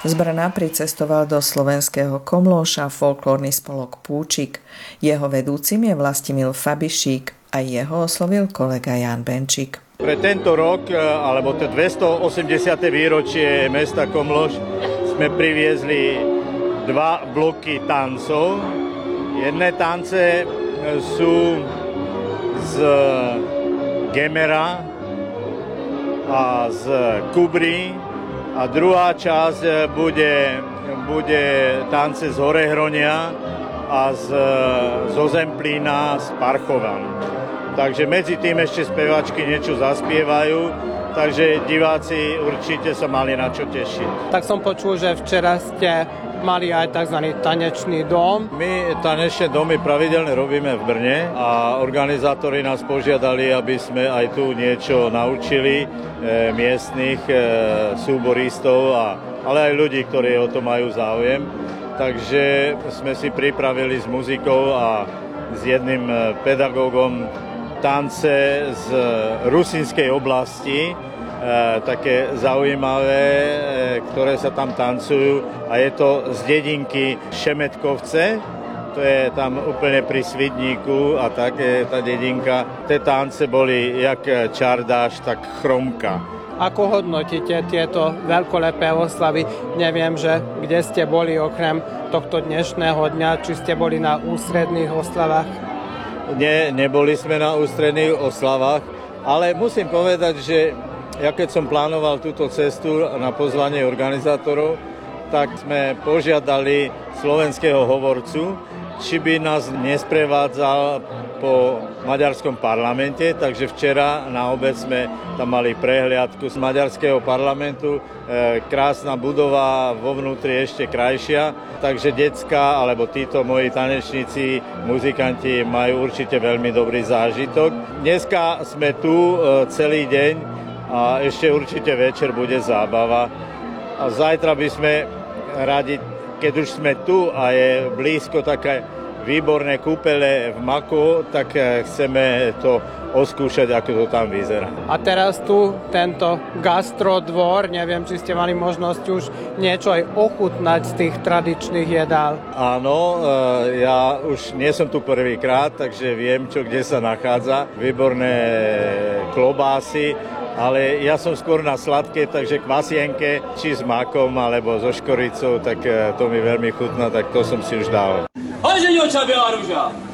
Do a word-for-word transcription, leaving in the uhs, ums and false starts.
Z Brna pricestoval do slovenského Komlóša folklórny spolok Púčik. Jeho vedúcim je Vlastimil Fabišík a jeho oslovil kolega Ján Benčík. Pre tento rok, alebo to dvestoosemdesiate výročie mesta Komlóš, sme priviezli dva bloky tancov. Jedné tance sú z Gemera a z Kubry a druhá časť bude, bude tance z Horehronia a z, zo Zemplína z Parchova. Takže medzi tým ešte speváčky niečo zaspievajú, takže diváci určite sa mali na čo tešiť. Tak som počul, že včera ste mali aj tzv. Tanečný dom. My tanečné domy pravidelne robíme v Brne a organizátori nás požiadali, aby sme aj tu niečo naučili e, miestnych e, súboristov, a, ale aj ľudí, ktorí o to majú záujem. Takže sme si pripravili s muzikou a s jedným pedagógom tance z rusínskej oblasti, e, také zaujímavé, e, ktoré sa tam tancujú, a je to z dedinky Šemetkovce, to je tam úplne pri Svidníku, a tak je tá dedinka. Tie tance boli jak čardáš, tak chromka. Ako hodnotíte tieto veľkolepé oslavy? Neviem, že kde ste boli okrem tohto dnešného dňa, či ste boli na ústredných oslavách? Nie, neboli sme na ústredných oslavách, ale musím povedať, že ja keď som plánoval túto cestu na pozvanie organizátorov, tak sme požiadali slovenského hovorcu, či by nás nesprevádzal po maďarskom parlamente, takže včera na obed sme tam mali prehliadku z maďarského parlamentu, e, krásna budova, vo vnútri ešte krajšia, takže decká, alebo títo moji tanečníci, muzikanti majú určite veľmi dobrý zážitok. Dneska sme tu e, celý deň a ešte určite večer bude zábava. A zajtra by sme radi, keď už sme tu a je blízko také výborné kúpele v Maku, tak chceme to oskúšať, ako to tam vyzerá. A teraz tu tento gastrodvor, neviem, či ste mali možnosť už niečo aj ochutnať z tých tradičných jedál. Áno, ja už nie som tu prvýkrát, takže viem, čo kde sa nachádza. Výborné klobásy, ale ja som skôr na sladké, takže kvasienke, či s makom, alebo so škoricou, tak to mi veľmi chutná, tak to som si už dal. Oj, že ňoča biela rúža!